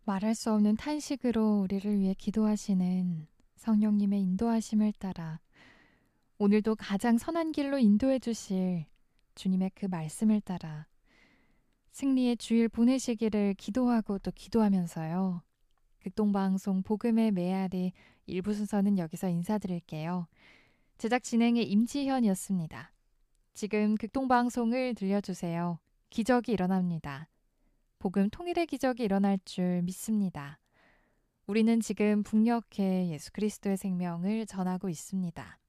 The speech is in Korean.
말할 수 없는 탄식으로 우리를 위해 기도하시는 성령님의 인도하심을 따라 오늘도 가장 선한 길로 인도해 주실 주님의 그 말씀을 따라 승리의 주일 보내시기를 기도하고 또 기도하면서요. 극동방송 복음의 메아리 일부 순서는 여기서 인사드릴게요. 제작 진행의 임지현이었습니다. 지금 극동방송을 들려주세요. 기적이 일어납니다. 복음 통일의 기적이 일어날 줄 믿습니다. 우리는 지금 북녘에 예수 그리스도의 생명을 전하고 있습니다.